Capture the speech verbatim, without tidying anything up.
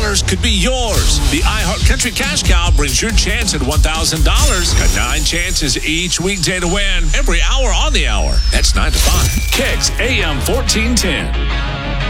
dollars could be yours. The iHeart Country Cash Cow brings your chance at one thousand dollars. Got nine chances each weekday to win every hour on the hour. That's nine to five. Kicks A M fourteen ten.